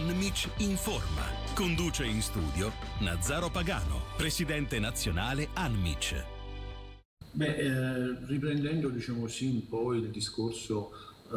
Anmic informa. Conduce in studio Nazzaro Pagano, presidente nazionale Anmic. Riprendendo diciamo così un po' il discorso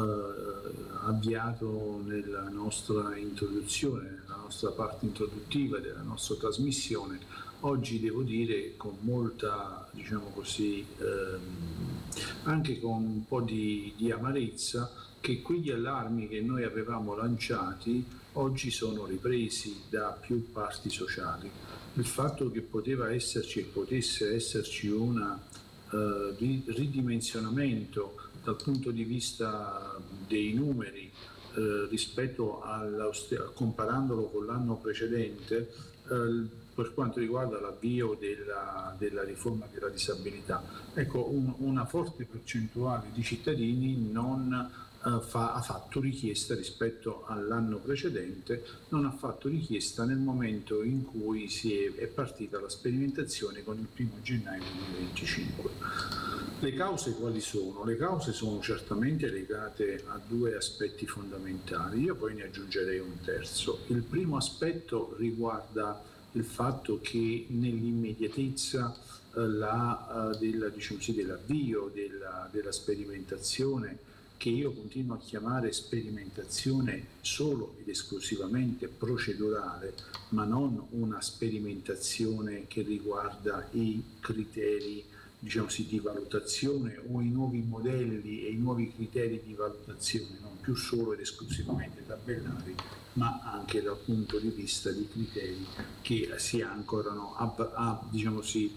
avviato nella nostra introduzione, nella nostra parte introduttiva della nostra trasmissione, oggi devo dire con molta, diciamo così, anche con un po' di amarezza, che quegli allarmi che noi avevamo lanciati oggi sono ripresi da più parti sociali. Il fatto che poteva esserci e potesse esserci una ridimensionamento dal punto di vista dei numeri rispetto comparandolo con l'anno precedente per quanto riguarda l'avvio della riforma della disabilità. Ecco, una forte percentuale di cittadini ha fatto richiesta rispetto all'anno precedente, non ha fatto richiesta nel momento in cui è partita la sperimentazione con il 1° gennaio 2025. Le cause quali sono? Le cause sono certamente legate a due aspetti fondamentali, io poi ne aggiungerei un terzo. Il primo aspetto riguarda il fatto che nell'immediatezza dell'avvio della sperimentazione, che io continuo a chiamare sperimentazione solo ed esclusivamente procedurale, ma non una sperimentazione che riguarda i criteri, diciamo così, di valutazione o i nuovi modelli e i nuovi criteri di valutazione, non più solo ed esclusivamente tabellari, ma anche dal punto di vista di criteri che si ancorano a diciamo così,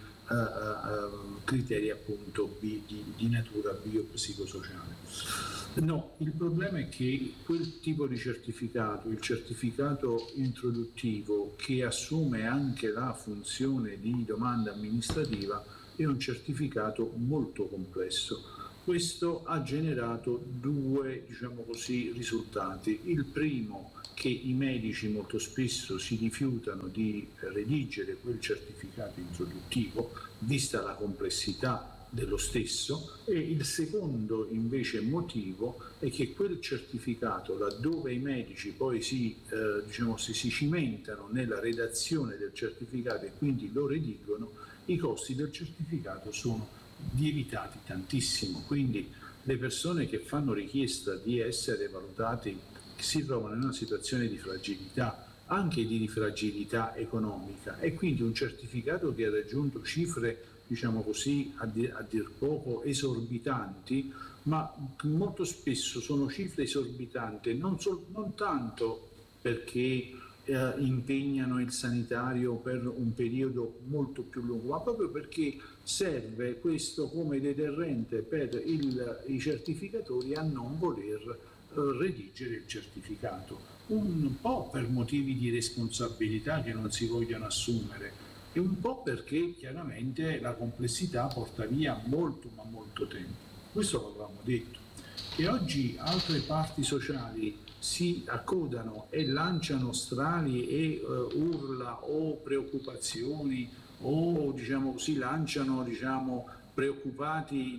criteri appunto di natura biopsicosociale. No, il problema è che quel tipo di certificato, il certificato introduttivo che assume anche la funzione di domanda amministrativa, è un certificato molto complesso. Questo ha generato due, diciamo così, risultati. Il primo, che i medici molto spesso si rifiutano di redigere quel certificato introduttivo, vista la complessità dello stesso, e il secondo invece motivo è che quel certificato, laddove i medici poi si cimentano nella redazione del certificato e quindi lo redigono, i costi del certificato sono lievitati tantissimo, quindi le persone che fanno richiesta di essere valutati si trovano in una situazione di fragilità, anche di fragilità economica, e quindi un certificato che ha raggiunto cifre, diciamo così, a dir poco esorbitanti, ma molto spesso sono cifre esorbitanti non tanto perché impegnano il sanitario per un periodo molto più lungo, ma proprio perché serve questo come deterrente per i certificatori a non voler redigere il certificato, un po' per motivi di responsabilità che non si vogliono assumere e un po' perché chiaramente la complessità porta via molto ma molto tempo. Questo l'avevamo detto. E oggi altre parti sociali si accodano e lanciano strali e urla o preoccupazioni o diciamo così lanciano preoccupati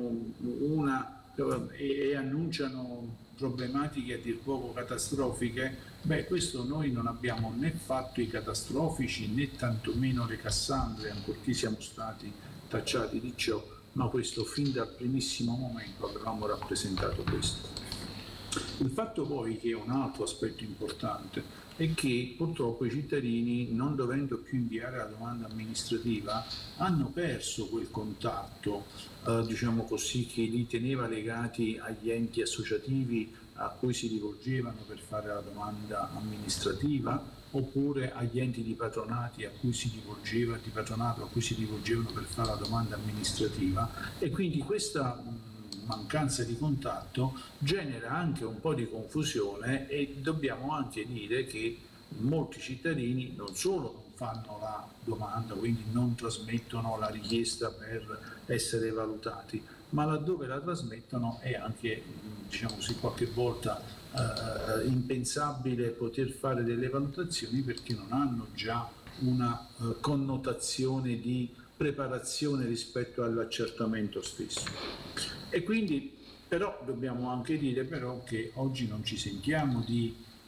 e annunciano problematiche a dir poco catastrofiche. Questo noi non abbiamo né fatto i catastrofici né tantomeno le Cassandre, ancorché siamo stati tacciati di ciò, ma questo fin dal primissimo momento avevamo rappresentato questo. Il fatto poi, che è un altro aspetto importante, è che purtroppo i cittadini, non dovendo più inviare la domanda amministrativa, hanno perso quel contatto, diciamo così, che li teneva legati agli enti associativi a cui si rivolgevano per fare la domanda amministrativa, oppure agli enti di patronato a cui si rivolgevano per fare la domanda amministrativa, e quindi questa mancanza di contatto genera anche un po' di confusione, e dobbiamo anche dire che molti cittadini non solo non fanno la domanda, quindi non trasmettono la richiesta per essere valutati, ma laddove la trasmettono è anche, diciamo così, qualche volta impensabile poter fare delle valutazioni perché non hanno già una connotazione di preparazione rispetto all'accertamento stesso. E quindi però dobbiamo anche dire però che oggi non ci sentiamo di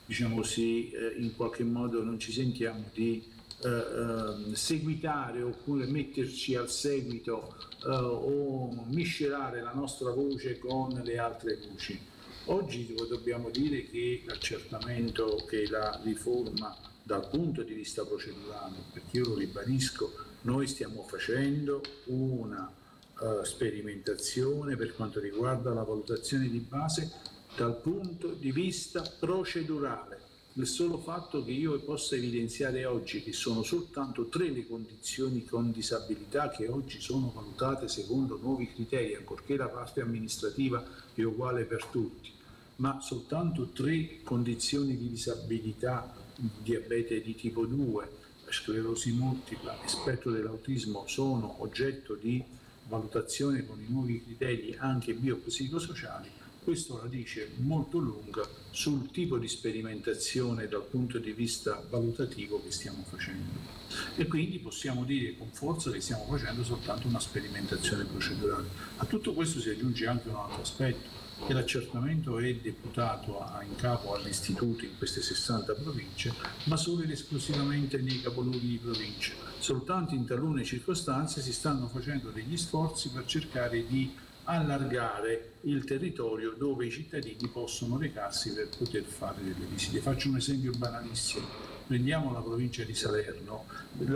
diciamo così, in qualche modo non ci sentiamo di seguitare oppure metterci al seguito o miscelare la nostra voce con le altre voci. Oggi dobbiamo dire che l'accertamento, che la riforma dal punto di vista procedurale, perché io lo ribadisco, noi stiamo facendo una sperimentazione per quanto riguarda la valutazione di base dal punto di vista procedurale. Il solo fatto che io possa evidenziare oggi che sono soltanto 3 le condizioni con disabilità che oggi sono valutate secondo nuovi criteri, ancorché la parte amministrativa è uguale per tutti, ma soltanto 3 condizioni di disabilità, diabete di tipo 2, sclerosi multipla e spettro dell'autismo sono oggetto di valutazione con i nuovi criteri anche biopsicosociali. Questo la dice molto lunga sul tipo di sperimentazione dal punto di vista valutativo che stiamo facendo. E quindi possiamo dire con forza che stiamo facendo soltanto una sperimentazione procedurale. A tutto questo si aggiunge anche un altro aspetto, che l'accertamento è deputato in capo all'istituto in queste 60 province, ma solo ed esclusivamente nei capoluoghi di provincia. Soltanto in talune circostanze si stanno facendo degli sforzi per cercare di allargare il territorio dove i cittadini possono recarsi per poter fare delle visite. Faccio un esempio banalissimo. Prendiamo la provincia di Salerno,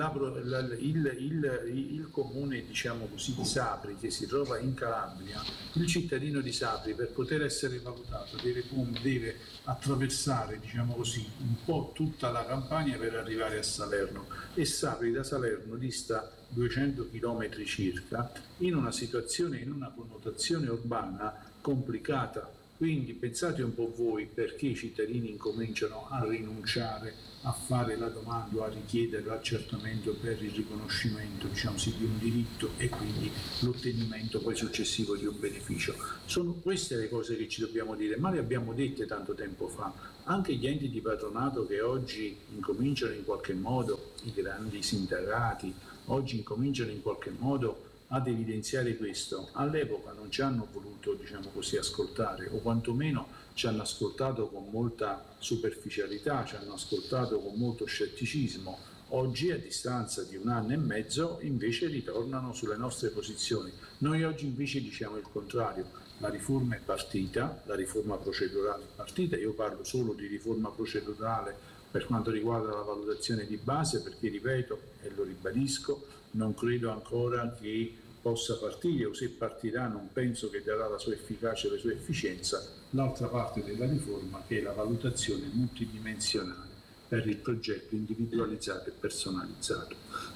il comune, diciamo così, di Sapri, che si trova in Calabria. Il cittadino di Sapri, per poter essere valutato, deve attraversare, diciamo così, un po' tutta la Campania per arrivare a Salerno, e Sapri da Salerno dista 200 km circa, in una situazione, in una connotazione urbana complicata. Quindi pensate un po' voi perché i cittadini incominciano a rinunciare a fare la domanda, a richiedere l'accertamento per il riconoscimento, diciamo sì, di un diritto e quindi l'ottenimento poi successivo di un beneficio. Sono queste le cose che ci dobbiamo dire, ma le abbiamo dette tanto tempo fa. Anche gli enti di patronato che oggi incominciano in qualche modo, i grandi sindacati, oggi incominciano in qualche modo ad evidenziare questo, all'epoca non ci hanno voluto, diciamo così, ascoltare, o quantomeno ci hanno ascoltato con molta superficialità, ci hanno ascoltato con molto scetticismo. Oggi, a distanza di 1 anno e mezzo, invece ritornano sulle nostre posizioni. Noi oggi invece diciamo il contrario: la riforma è partita, la riforma procedurale è partita. Io parlo solo di riforma procedurale per quanto riguarda la valutazione di base, perché, ripeto e lo ribadisco, non credo ancora che possa partire, o se partirà non penso che darà la sua efficacia e la sua efficienza, l'altra parte della riforma, che è la valutazione multidimensionale per il progetto individualizzato e personalizzato.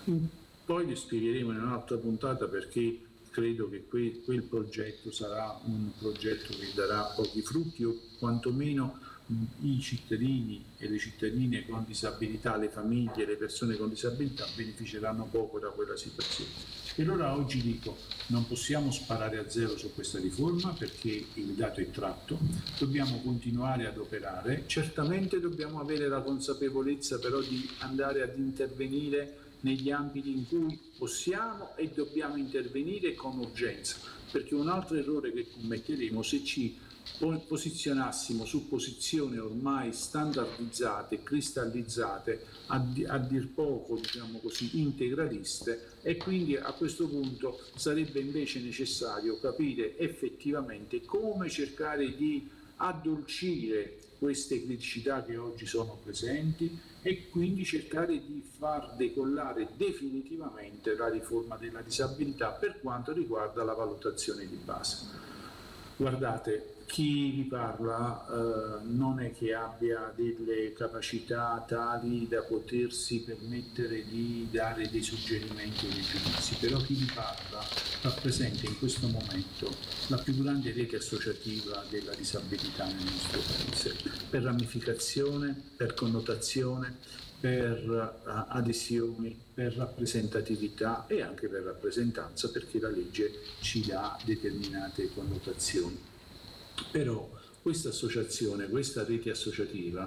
Poi vi spiegheremo in un'altra puntata perché credo che quel progetto sarà un progetto che darà pochi frutti, o quantomeno i cittadini e le cittadine con disabilità, le famiglie, le persone con disabilità beneficeranno poco da quella situazione. E allora oggi dico, non possiamo sparare a zero su questa riforma perché il dato è tratto, dobbiamo continuare ad operare, certamente dobbiamo avere la consapevolezza però di andare ad intervenire negli ambiti in cui possiamo e dobbiamo intervenire con urgenza, perché un altro errore che commetteremo se ci posizionassimo su posizioni ormai standardizzate, cristallizzate, a dir poco, diciamo così, integraliste, e quindi a questo punto sarebbe invece necessario capire effettivamente come cercare di addolcire queste criticità che oggi sono presenti e quindi cercare di far decollare definitivamente la riforma della disabilità per quanto riguarda la valutazione di base. Guardate, chi vi parla non è che abbia delle capacità tali da potersi permettere di dare dei suggerimenti o dei giudizi, però chi vi parla rappresenta in questo momento la più grande rete associativa della disabilità nel nostro Paese, per ramificazione, per connotazione, per adesioni, per rappresentatività e anche per rappresentanza, perché la legge ci dà determinate connotazioni. Però questa associazione, questa rete associativa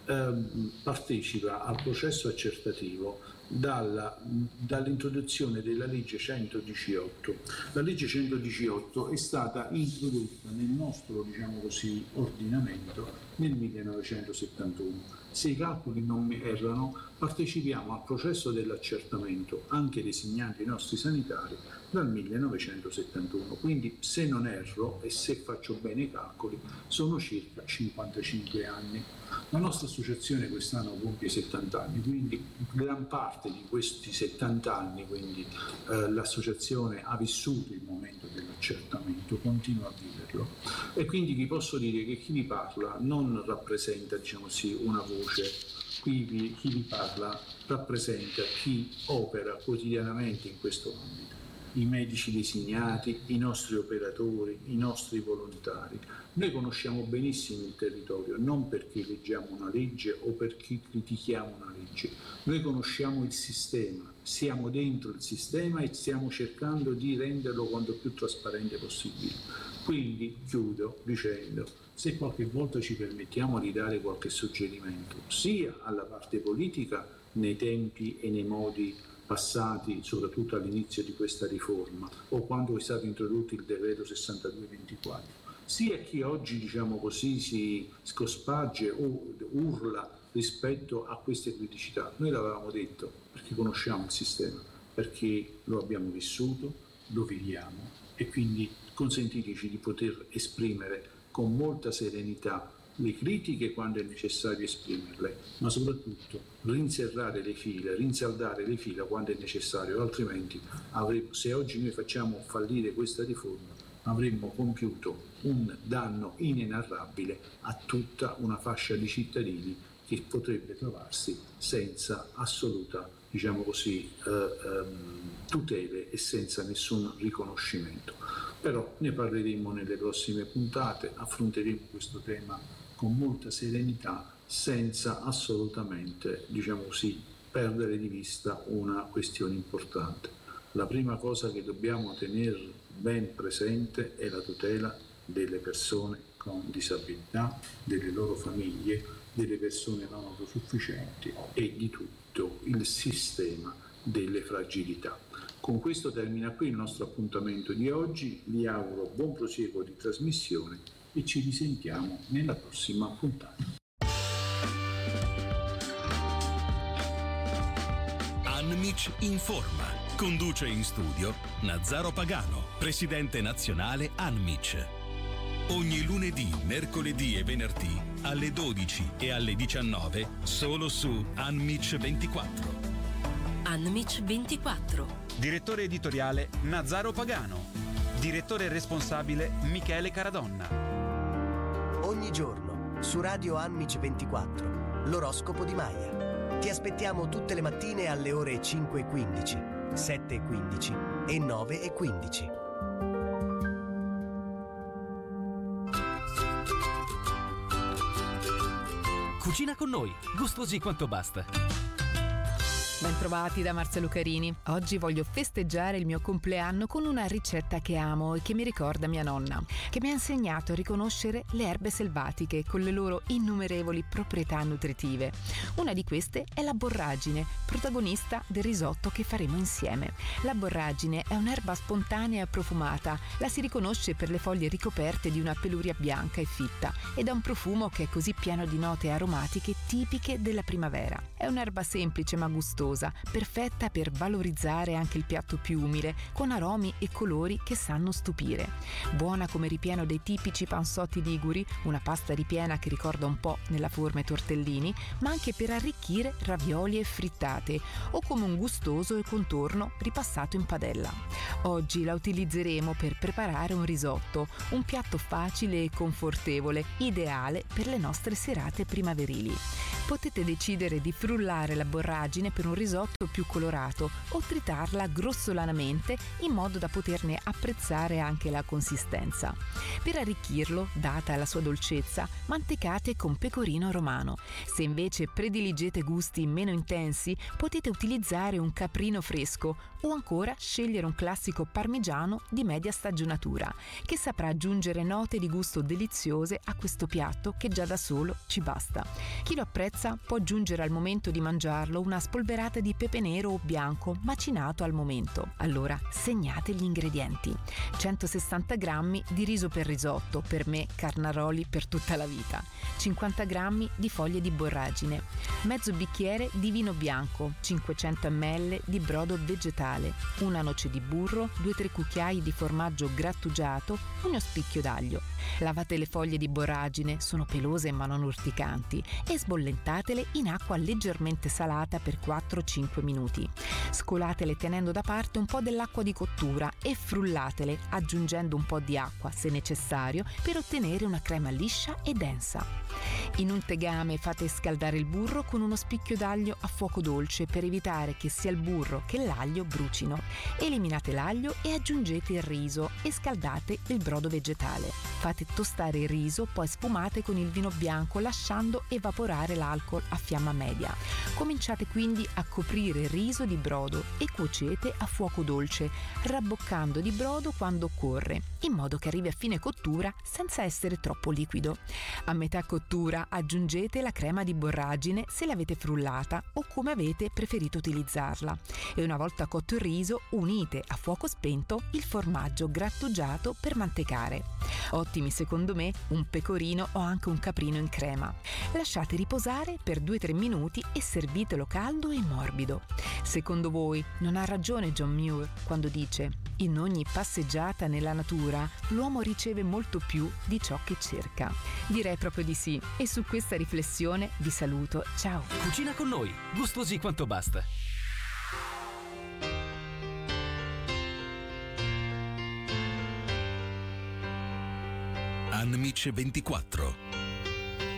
partecipa al processo accertativo dall'introduzione della legge 118. La legge 118 è stata introdotta nel nostro, diciamo così, ordinamento nel 1971. Se i calcoli non mi errano, partecipiamo al processo dell'accertamento, anche designando i nostri sanitari, dal 1971. Quindi, se non erro e se faccio bene i calcoli, sono circa 55 anni. La nostra associazione quest'anno compie 70 anni, quindi gran parte di questi 70 anni, quindi l'associazione ha vissuto il momento dell'accertamento, continua a viverlo, e quindi vi posso dire che chi vi parla non rappresenta, diciamo sì, una voce. Chi vi parla rappresenta chi opera quotidianamente in questo ambito. I medici designati, i nostri operatori, i nostri volontari. Noi conosciamo benissimo il territorio, non perché leggiamo una legge o perché critichiamo una legge. Noi conosciamo il sistema, siamo dentro il sistema e stiamo cercando di renderlo quanto più trasparente possibile. Quindi chiudo dicendo, se qualche volta ci permettiamo di dare qualche suggerimento, sia alla parte politica nei tempi e nei modi passati, soprattutto all'inizio di questa riforma o quando è stato introdotto il decreto 62-24, sia chi oggi, diciamo così, si scospagge o urla rispetto a queste criticità. Noi l'avevamo detto perché conosciamo il sistema, perché lo abbiamo vissuto, lo viviamo, e quindi consentiteci di poter esprimere con molta serenità le critiche quando è necessario esprimerle, ma soprattutto rinsaldare le fila quando è necessario, altrimenti se oggi noi facciamo fallire questa riforma avremmo compiuto un danno inenarrabile a tutta una fascia di cittadini che potrebbe trovarsi senza assoluta, diciamo così, tutele e senza nessun riconoscimento. Però ne parleremo nelle prossime puntate, affronteremo questo tema con molta serenità, senza assolutamente, diciamo così, perdere di vista una questione importante. La prima cosa che dobbiamo tenere ben presente è la tutela delle persone con disabilità, delle loro famiglie, delle persone non autosufficienti e di tutto il sistema delle fragilità. Con questo termina qui il nostro appuntamento di oggi, vi auguro buon prosieguo di trasmissione e ci risentiamo nella prossima puntata. Anmic informa. Conduce in studio Nazzaro Pagano, presidente nazionale Anmic. Ogni lunedì, mercoledì e venerdì alle 12 e alle 19 solo su Anmic 24. Anmic 24. Direttore editoriale Nazzaro Pagano. Direttore responsabile Michele Caradonna. Ogni giorno su Radio Anmic 24, l'oroscopo di Maya. Ti aspettiamo tutte le mattine alle ore 5:15, 7:15 e 9:15. Cucina con noi, gustosi quanto basta. Bentrovati da Marzia Lucarini. Oggi voglio festeggiare il mio compleanno con una ricetta che amo e che mi ricorda mia nonna, che mi ha insegnato a riconoscere le erbe selvatiche con le loro innumerevoli proprietà nutritive. Una di queste è la borragine, protagonista del risotto che faremo insieme. La borragine è un'erba spontanea e profumata. La si riconosce per le foglie ricoperte di una peluria bianca e fitta ed ha un profumo che è così pieno di note aromatiche tipiche della primavera. È un'erba semplice ma gustosa, perfetta per valorizzare anche il piatto più umile, con aromi e colori che sanno stupire. Buona come ripieno dei tipici panzotti liguri, una pasta ripiena che ricorda un po' nella forma i tortellini, ma anche per arricchire ravioli e frittate, o come un gustoso contorno ripassato in padella. Oggi la utilizzeremo per preparare un risotto, un piatto facile e confortevole, ideale per le nostre serate primaverili. Potete decidere di frullare la borragine per un risotto più colorato o tritarla grossolanamente in modo da poterne apprezzare anche la consistenza. Per arricchirlo, data la sua dolcezza, mantecate con pecorino romano. Se invece prediligete gusti meno intensi, potete utilizzare un caprino fresco o ancora scegliere un classico parmigiano di media stagionatura, che saprà aggiungere note di gusto deliziose a questo piatto che già da solo ci basta. Chi lo apprezza sicurezza può aggiungere al momento di mangiarlo una spolverata di pepe nero o bianco macinato al momento. Allora segnate gli ingredienti: 160 grammi di riso per risotto, per me Carnaroli per tutta la vita, 50 grammi di foglie di borragine, mezzo bicchiere di vino bianco, 500 ml di brodo vegetale, una noce di burro, 2-3 cucchiai di formaggio grattugiato, uno spicchio d'aglio. Lavate le foglie di borragine, sono pelose ma non urticanti, e sbollentatele in acqua leggermente salata per 4-5 minuti. Scolatele tenendo da parte un po' dell'acqua di cottura e frullatele aggiungendo un po' di acqua se necessario per ottenere una crema liscia e densa. In un tegame fate scaldare il burro con uno spicchio d'aglio a fuoco dolce per evitare che sia il burro che l'aglio brucino. Eliminate l'aglio e aggiungete il riso e scaldate il brodo vegetale. Fate tostare il riso, poi sfumate con il vino bianco lasciando evaporare l'alcol a fiamma media. Cominciate quindi a coprire il riso di brodo e cuocete a fuoco dolce, rabboccando di brodo quando occorre, in modo che arrivi a fine cottura senza essere troppo liquido. A metà cottura aggiungete la crema di borragine se l'avete frullata o come avete preferito utilizzarla, e una volta cotto il riso unite a fuoco spento il formaggio grattugiato per mantecare. Ottimi secondo me un pecorino o anche un caprino in crema. Lasciate riposare per 2-3 minuti e servitelo caldo e morbido. Secondo voi non ha ragione John Muir quando dice: in ogni passeggiata nella natura l'uomo riceve molto più di ciò che cerca? Direi proprio di sì, e su questa riflessione vi saluto. Ciao! Cucina con noi, gustosi quanto basta. Anmic 24.